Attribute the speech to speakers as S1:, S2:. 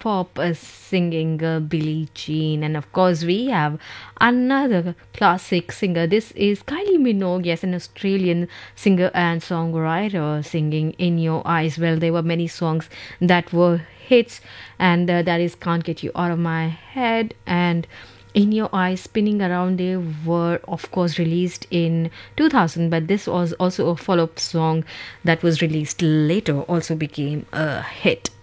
S1: pop singing Billie Jean, and of course we have another classic singer. This is Kylie Minogue, yes, an Australian singer and songwriter singing "In Your Eyes." Well, there were many songs that were hits, and that is "Can't Get You Out of My Head" and "In Your Eyes," "Spinning Around." They were, of course, released in 2000, but this was also a follow up song that was released later, also became a hit.